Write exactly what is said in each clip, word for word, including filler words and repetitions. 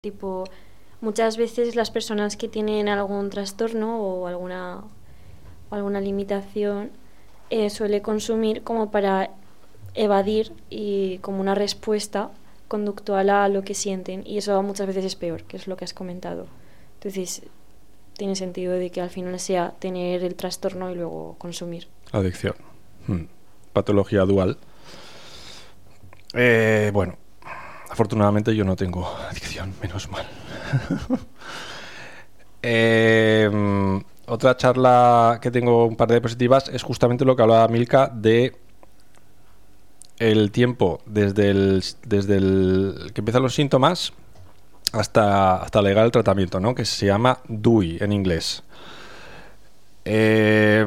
Tipo, muchas veces las personas que tienen algún trastorno o alguna, o alguna limitación eh, suele consumir como para evadir y como una respuesta conductual a lo que sienten, y eso muchas veces es peor, que es lo que has comentado. Entonces tiene sentido de que al final sea tener el trastorno y luego consumir. Adicción. Hmm. Patología dual. Eh, bueno, afortunadamente yo no tengo adicción, menos mal. eh, otra charla que tengo un par de diapositivas es justamente lo que hablaba Milka de el tiempo desde el, desde el que empiezan los síntomas hasta, hasta llegar al tratamiento, ¿no? Que se llama D U I en inglés. Eh,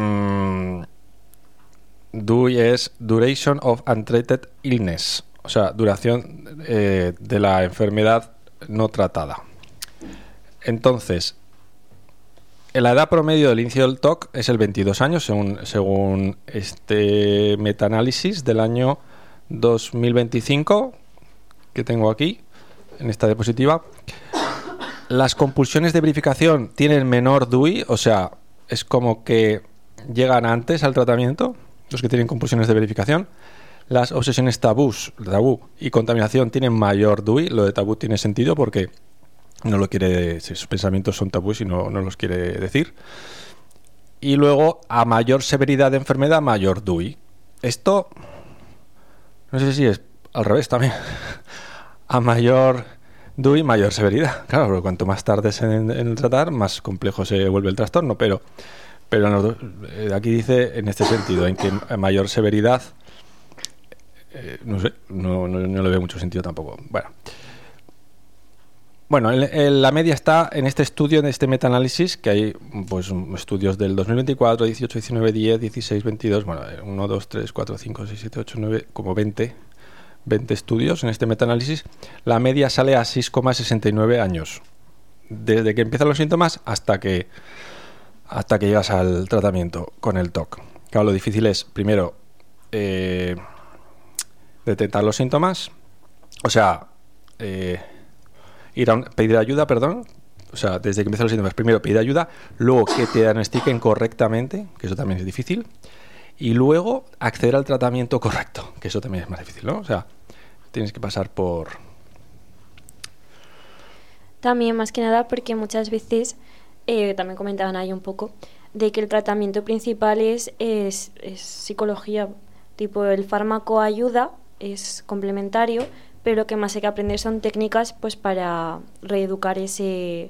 D U I es Duration of Untreated Illness, o sea, duración eh, de la enfermedad no tratada. Entonces, la edad promedio del inicio del T O C es el veintidós años, según, según este metaanálisis del año dos mil veinticinco que tengo aquí, en esta diapositiva. Las compulsiones de verificación tienen menor D U I, o sea, es como que llegan antes al tratamiento, los que tienen compulsiones de verificación. Las obsesiones tabús, tabú y contaminación tienen mayor D U I. Lo de tabú tiene sentido porque no lo quiere, si sus pensamientos son tabús y no, no los quiere decir. Y luego, a mayor severidad de enfermedad, mayor D U I. Esto, no sé si es al revés también. A mayor D U I, mayor severidad. Claro, porque cuanto más tardes en, en tratar, más complejo se vuelve el trastorno. Pero, pero no, aquí dice en este sentido, en que a mayor severidad, eh, no sé, no, no, no le veo mucho sentido tampoco. Bueno. Bueno, el, el, la media está en este estudio, en este metaanálisis, que hay pues estudios del dos mil veinticuatro, dieciocho, diecinueve, diez, dieciséis, veintidós, bueno, uno, dos, tres, cuatro, cinco, seis, siete, ocho, nueve, como veinte, veinte estudios en este metaanálisis. La media sale a seis coma sesenta y nueve años, desde que empiezan los síntomas hasta que, hasta que llegas al tratamiento con el T O C. Claro, lo difícil es, primero, eh, detectar los síntomas, o sea... Eh, ir a un, pedir ayuda, perdón, o sea, desde que empiezan los síntomas, primero pedir ayuda, luego que te diagnostiquen correctamente, que eso también es difícil, y luego acceder al tratamiento correcto, que eso también es más difícil, ¿no? O sea, tienes que pasar por... También, más que nada, porque muchas veces, eh, también comentaban ahí un poco, de que el tratamiento principal es, es, es psicología, tipo el fármaco ayuda, es complementario, pero lo que más hay que aprender son técnicas pues para reeducar ese,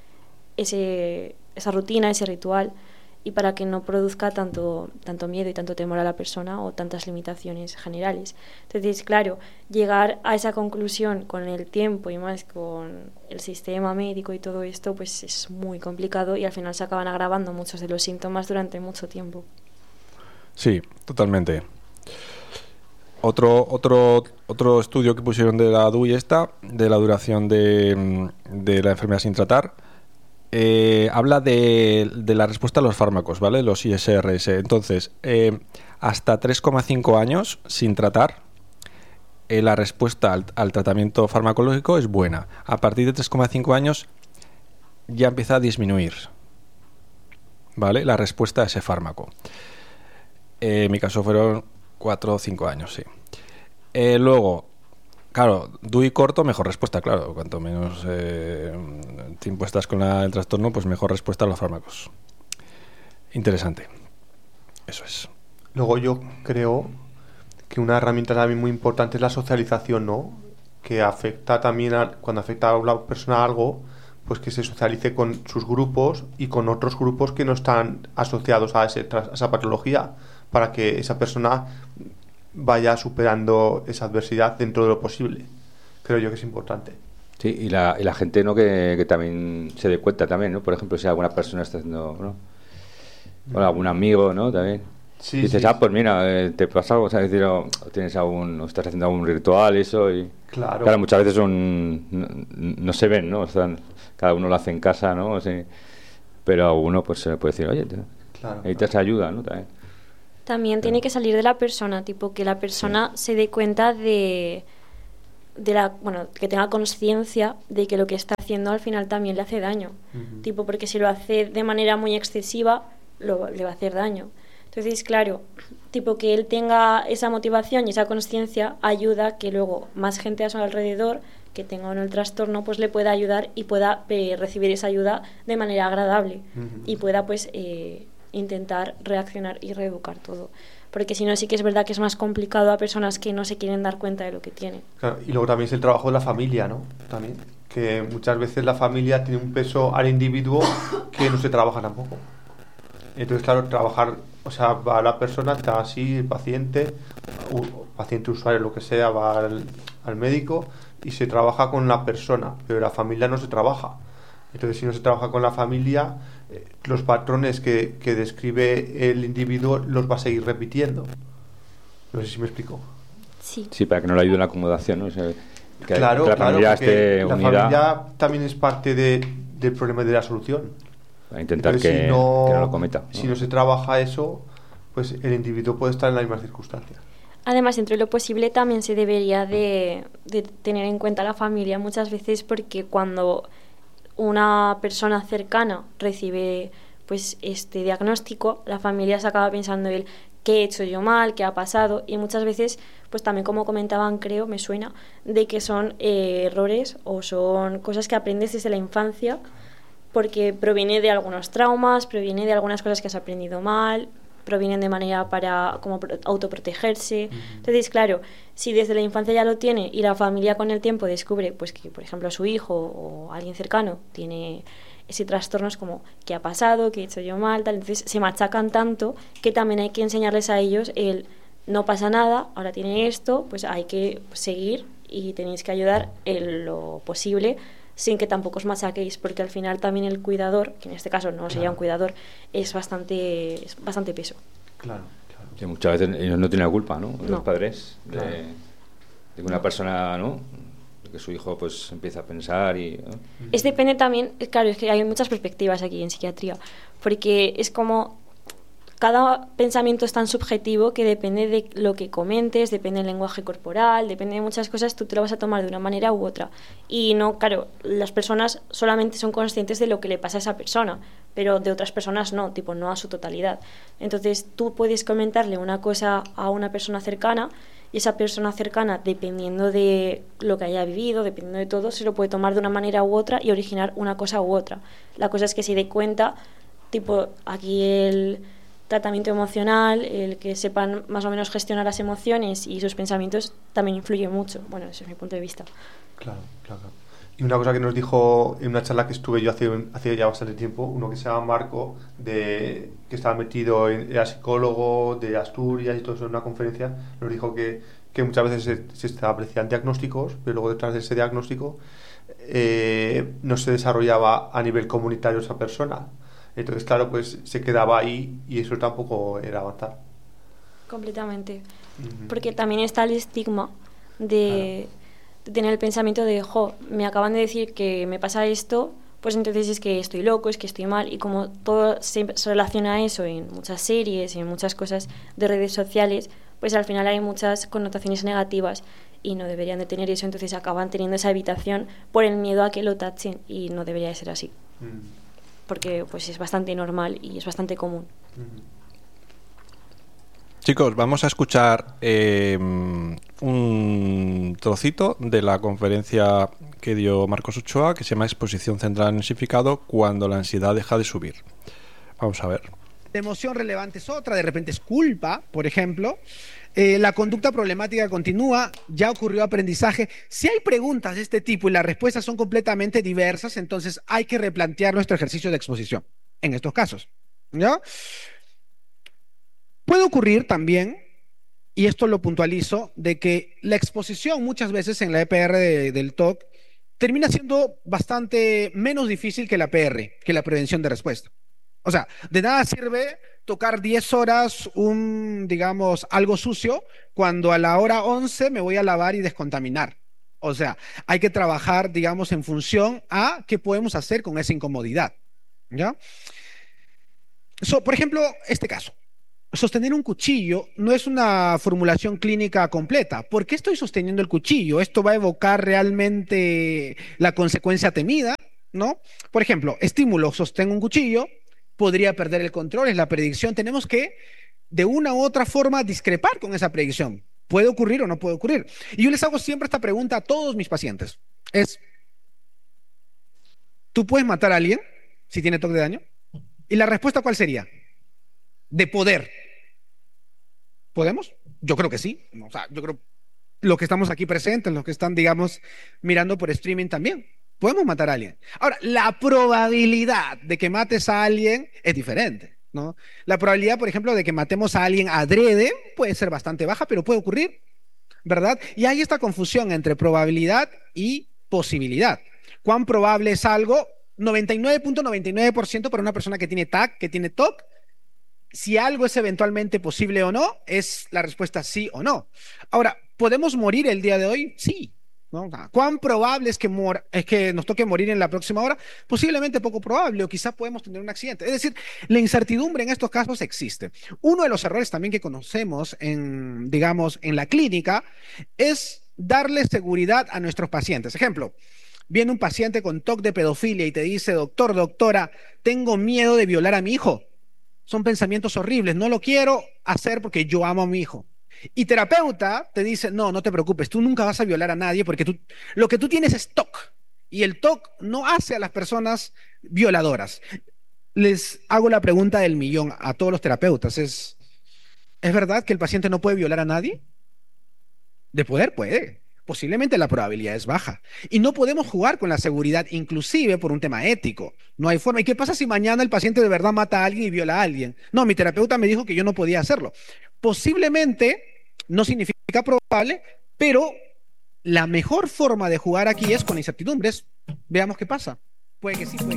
ese, esa rutina, ese ritual, y para que no produzca tanto, tanto miedo y tanto temor a la persona o tantas limitaciones generales. Entonces, claro, llegar a esa conclusión con el tiempo y más con el sistema médico y todo esto, pues es muy complicado y al final se acaban agravando muchos de los síntomas durante mucho tiempo. Sí, totalmente. Otro, otro, otro estudio que pusieron de la D U I esta, de la duración de, de la enfermedad sin tratar, eh, habla de, de la respuesta a los fármacos, ¿vale? Los I S R S. Entonces, eh, hasta tres coma cinco años sin tratar, eh, la respuesta al, al tratamiento farmacológico es buena. A partir de tres coma cinco años ya empieza a disminuir, ¿vale? La respuesta a ese fármaco. Eh, en mi caso fueron cuatro o cinco años, sí. Eh, luego, claro, D U I corto, mejor respuesta, claro. Cuanto menos eh, tiempo estás con la, el trastorno, pues mejor respuesta a los fármacos. Interesante. Eso es. Luego yo creo que una herramienta también muy importante es la socialización, ¿no? Que afecta también, a, cuando afecta a una persona algo, pues que se socialice con sus grupos y con otros grupos que no están asociados a, ese, a esa patología, para que esa persona vaya superando esa adversidad dentro de lo posible. Creo yo que es importante. Sí, y la, y la gente, ¿no? que, que también se dé cuenta también, ¿no? Por ejemplo, si alguna persona está haciendo, ¿no? O algún amigo, ¿no? También. Sí, dices, sí, ah, sí. pues mira, eh, te pasa algo, ¿sabes? Decir, o tienes algún, o estás haciendo algún ritual y eso, y... Claro. Claro, muchas veces son, no, no se ven, ¿no? Están, cada uno lo hace en casa, ¿no? O sea, pero a uno pues se le puede decir, oye, te, claro, necesitas claro. ayuda, ¿no? También. También tiene que salir de la persona, tipo que la persona sí. se dé cuenta de, de la, bueno, que tenga conciencia de que lo que está haciendo al final también le hace daño. Uh-huh. Tipo, porque si lo hace de manera muy excesiva, lo, le va a hacer daño. Entonces, claro, tipo que él tenga esa motivación y esa conciencia ayuda a que luego más gente a su alrededor que tenga o no el trastorno, pues le pueda ayudar y pueda eh, recibir esa ayuda de manera agradable uh-huh. y pueda pues eh, intentar reaccionar y reeducar todo. Porque si no, sí que es verdad que es más complicado a personas que no se quieren dar cuenta de lo que tienen. Claro, y luego también es el trabajo de la familia, ¿no? También, que muchas veces la familia tiene un peso al individuo que no se trabaja tampoco. Entonces, claro, trabajar, o sea, va la persona, está así, el paciente, u, paciente, usuario, lo que sea, va al, al médico y se trabaja con la persona, pero la familia no se trabaja. Entonces, si no se trabaja con la familia, eh, los patrones que, que describe el individuo los va a seguir repitiendo. No sé si me explico. Sí, sí, para que no le ayude en la acomodación, ¿no? O sea, que, claro, que la claro, familia esté la unida. familia también es parte de, del problema de la solución. Para intentar que, si no, que no lo cometa, ¿no? Si no se trabaja eso, pues el individuo puede estar en las mismas circunstancias. Además, dentro de lo posible también se debería de, de tener en cuenta la familia muchas veces, porque cuando una persona cercana recibe pues este diagnóstico, la familia se acaba pensando el qué he hecho yo mal, qué ha pasado, y muchas veces pues también, como comentaban, creo, me suena, de que son eh, errores o son cosas que aprendes desde la infancia, porque proviene de algunos traumas, proviene de algunas cosas que has aprendido mal, provienen de manera para como autoprotegerse. Uh-huh. Entonces, claro, si desde la infancia ya lo tiene y la familia con el tiempo descubre pues que, por ejemplo, su hijo o alguien cercano tiene ese trastorno, es como, ¿qué ha pasado? ¿Qué he hecho yo mal? Tal. Entonces se machacan tanto que también hay que enseñarles a ellos el no pasa nada, ahora tiene esto, pues hay que seguir y tenéis que ayudar en lo posible sin que tampoco os machaquéis, porque al final también el cuidador, que en este caso no sería claro. un cuidador, es bastante es bastante peso. Claro, claro. Que muchas veces ellos no tienen la culpa, ¿no? Los no. padres de, claro. de que una persona, ¿no? De que su hijo pues empieza a pensar y... ¿no? Es depende también, claro, es que hay muchas perspectivas aquí en psiquiatría, porque es como cada pensamiento es tan subjetivo que depende de lo que comentes, depende del lenguaje corporal, depende de muchas cosas, tú te lo vas a tomar de una manera u otra. Y no, claro, las personas solamente son conscientes de lo que le pasa a esa persona, pero de otras personas no, tipo no a su totalidad. Entonces tú puedes comentarle una cosa a una persona cercana y esa persona cercana, dependiendo de lo que haya vivido, dependiendo de todo, se lo puede tomar de una manera u otra y originar una cosa u otra. La cosa es que se dé cuenta, tipo aquí el tratamiento emocional, el que sepan más o menos gestionar las emociones y sus pensamientos también influye mucho. Bueno, ese es mi punto de vista. Claro, claro. Y una cosa que nos dijo en una charla que estuve yo hace, hace ya bastante tiempo, uno que se llama Marco, de, que estaba metido en, era psicólogo de Asturias y todo eso en una conferencia, nos dijo que, que muchas veces se, se establecían diagnósticos, pero luego detrás de ese diagnóstico eh, no se desarrollaba a nivel comunitario esa persona. Entonces, claro, pues se quedaba ahí y eso tampoco era avanzar. Completamente. Uh-huh. Porque también está el estigma de, claro. de tener el pensamiento de, jo, me acaban de decir que me pasa esto, pues entonces es que estoy loco, es que estoy mal. Y como todo se, se relaciona a eso en muchas series y en muchas cosas de redes sociales, pues al final hay muchas connotaciones negativas y no deberían de tener eso. Entonces acaban teniendo esa evitación por el miedo a que lo tachen y no debería de ser así. Uh-huh. Porque pues es bastante normal y es bastante común. Chicos, vamos a escuchar eh, un trocito de la conferencia que dio Marcos Ochoa, que se llama Exposición Central en el Significado, cuando la ansiedad deja de subir. Vamos a ver. La emoción relevante es otra, de repente es culpa, por ejemplo. Eh, la conducta problemática continúa, ya ocurrió aprendizaje. Si hay preguntas de este tipo y las respuestas son completamente diversas, entonces hay que replantear nuestro ejercicio de exposición en estos casos, ¿ya? Puede ocurrir también, y esto lo puntualizo, de que la exposición muchas veces en la E P R de, del T O C termina siendo bastante menos difícil que la P R, que la prevención de respuesta. O sea, de nada sirve tocar diez horas un, digamos, algo sucio, cuando a la hora once me voy a lavar y descontaminar. O sea, hay que trabajar, digamos, en función a qué podemos hacer con esa incomodidad, ¿ya? So, por ejemplo, este caso. sostener un cuchillo no es una formulación clínica completa. ¿Por qué estoy sosteniendo el cuchillo? ¿Esto va a evocar realmente la consecuencia temida? ¿No? Por ejemplo, estímulo, sostengo un cuchillo, podría perder el control, es la predicción. Tenemos que, de una u otra forma, discrepar con esa predicción. ¿Puede ocurrir o no puede ocurrir? Y yo les hago siempre esta pregunta a todos mis pacientes. Es, ¿tú puedes matar a alguien si tiene toque de daño? ¿Y la respuesta cuál sería? De poder. ¿Podemos? Yo creo que sí. O sea, yo creo los que estamos aquí presentes, los que están, digamos, mirando por streaming también. Podemos matar a alguien. Ahora, la probabilidad de que mates a alguien es diferente, ¿no? La probabilidad, por ejemplo, de que matemos a alguien adrede puede ser bastante baja, pero puede ocurrir, ¿verdad? Y hay esta confusión entre probabilidad y posibilidad. ¿Cuán probable es algo? noventa y nueve punto noventa y nueve por ciento para una persona que tiene T A C, que tiene T O C. Si algo es eventualmente posible o no, es la respuesta sí o no. Ahora, ¿podemos morir el día de hoy? Sí, ¿no? ¿Cuán probable es que, mor es que nos toque morir en la próxima hora? Posiblemente poco probable, o quizá podemos tener un accidente. Es decir, la incertidumbre en estos casos existe. Uno de los errores también que conocemos en, digamos, en la clínica es darle seguridad a nuestros pacientes. Ejemplo, viene un paciente con T O C de pedofilia y te dice, doctor, doctora, tengo miedo de violar a mi hijo. Son pensamientos horribles, no lo quiero hacer porque yo amo a mi hijo. Y terapeuta te dice, no, no te preocupes, tú nunca vas a violar a nadie porque tú, lo que tú tienes es T O C. Y el T O C no hace a las personas violadoras. Les hago la pregunta del millón a todos los terapeutas. ¿Es, ¿es verdad que el paciente no puede violar a nadie? De poder, puede. Posiblemente la probabilidad es baja. Y no podemos jugar con la seguridad, inclusive por un tema ético. No hay forma. ¿Y qué pasa si mañana el paciente de verdad mata a alguien y viola a alguien? No, mi terapeuta me dijo que yo no podía hacerlo. Posiblemente no significa probable, pero la mejor forma de jugar aquí es con incertidumbres. Veamos qué pasa. Puede que sí, puede que